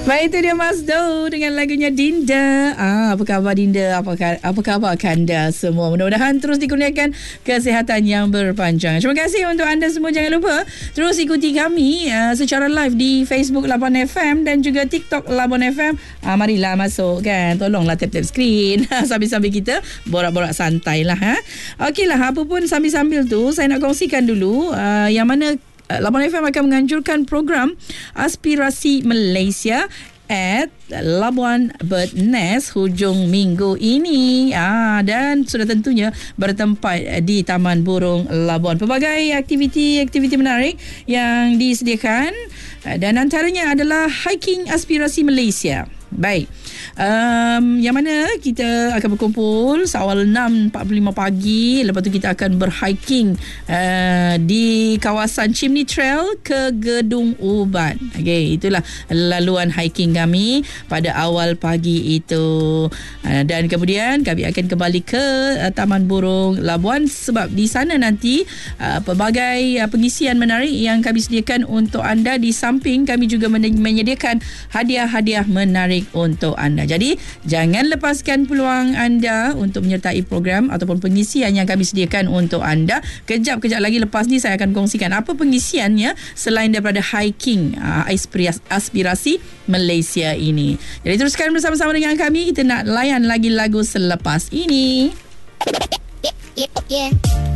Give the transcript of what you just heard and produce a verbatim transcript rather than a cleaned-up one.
Baik, itu dia Mas Do dengan lagunya Dinda. Ah, apa khabar Dinda? Apa, apa khabar Kanda semua? Mudah-mudahan terus dikurniakan kesihatan yang berpanjang. Terima kasih untuk anda semua. Jangan lupa terus ikuti kami uh, secara live di Facebook Labuan F M dan juga TikTok Labuan F M. Ah, marilah masuk kan. Tolonglah tap-tap skrin sambil-sambil kita borak-borak santai lah. Ha? Okeylah, apa pun sambil-sambil tu saya nak kongsikan dulu uh, yang mana Labuan F M akan menganjurkan program Aspirasi Malaysia at Labuan Bird Nest hujung minggu ini. Ah, dan sudah tentunya bertempat di Taman Burung Labuan. Pelbagai aktiviti-aktiviti menarik yang disediakan dan antaranya adalah Hiking Aspirasi Malaysia. Baik, um, yang mana kita akan berkumpul seawal enam empat puluh lima pagi. Lepas tu kita akan berhiking uh, di kawasan Chimney Trail ke Gedung Uban. Okay, itulah laluan hiking kami pada awal pagi itu. Uh, dan kemudian kami akan kembali ke uh, Taman Burung Labuan sebab di sana nanti uh, pelbagai uh, pengisian menarik yang kami sediakan untuk anda. Di samping kami juga menyediakan hadiah-hadiah menarik untuk anda. Jadi jangan lepaskan peluang anda untuk menyertai program ataupun pengisian yang kami sediakan untuk anda. Kejap-kejap lagi lepas ni saya akan kongsikan apa pengisiannya selain daripada hiking uh, aspirasi Malaysia ini. Jadi teruskan bersama-sama dengan kami. Kita nak layan lagi lagu selepas ini. Yeah, yeah, yeah.